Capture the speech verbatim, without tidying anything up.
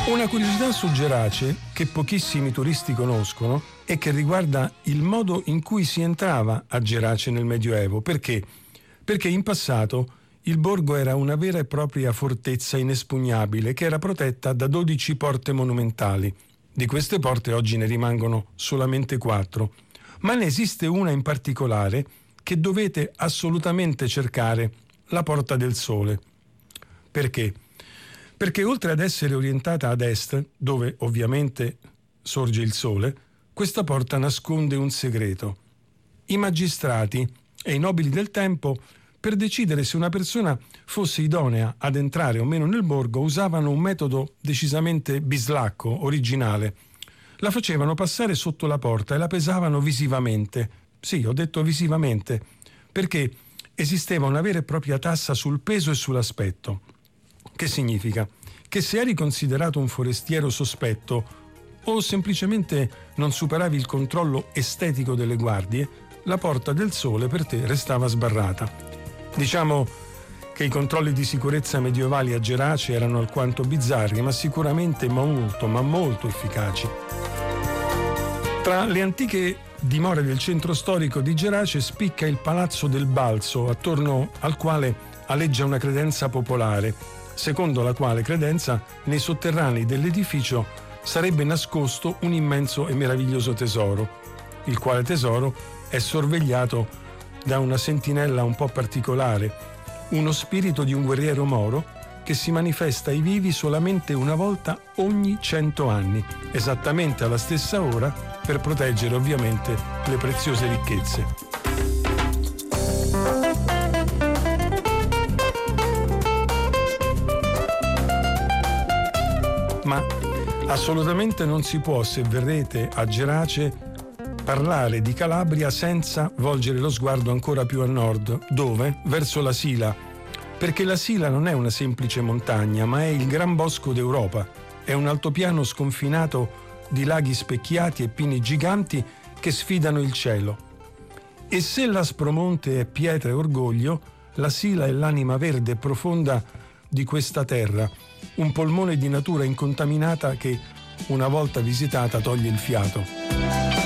Una curiosità su Gerace, che pochissimi turisti conoscono, è che riguarda il modo in cui si entrava a Gerace nel Medioevo. Perché? Perché in passato il borgo era una vera e propria fortezza inespugnabile che era protetta da dodici porte monumentali. Di queste porte oggi ne rimangono solamente quattro, ma ne esiste una in particolare che dovete assolutamente cercare, la Porta del Sole. Perché? Perché oltre ad essere orientata ad est, dove ovviamente sorge il sole, questa porta nasconde un segreto. I magistrati e i nobili del tempo, per decidere se una persona fosse idonea ad entrare o meno nel borgo, usavano un metodo decisamente bislacco, originale. La facevano passare sotto la porta e la pesavano visivamente. Sì, ho detto visivamente, perché esisteva una vera e propria tassa sul peso e sull'aspetto. Che significa? Che se eri considerato un forestiero sospetto o semplicemente non superavi il controllo estetico delle guardie, la Porta del Sole per te restava sbarrata. Diciamo che i controlli di sicurezza medievali a Gerace erano alquanto bizzarri, ma sicuramente molto, ma molto efficaci. Tra le antiche dimore del centro storico di Gerace spicca il Palazzo del Balzo, attorno al quale aleggia una credenza popolare, secondo la quale credenza nei sotterranei dell'edificio sarebbe nascosto un immenso e meraviglioso tesoro, il quale tesoro è sorvegliato da una sentinella un po' particolare, uno spirito di un guerriero moro che si manifesta ai vivi solamente una volta ogni cento anni, esattamente alla stessa ora, per proteggere ovviamente le preziose ricchezze. Ma assolutamente non si può, se verrete a Gerace, parlare di Calabria senza volgere lo sguardo ancora più a nord. Dove? Verso la Sila. Perché la Sila non è una semplice montagna, ma è il gran bosco d'Europa. È un altopiano sconfinato di laghi specchiati e pini giganti che sfidano il cielo. E se l'Aspromonte è pietra e orgoglio, la Sila è l'anima verde e profonda di questa terra, un polmone di natura incontaminata che, una volta visitata, toglie il fiato.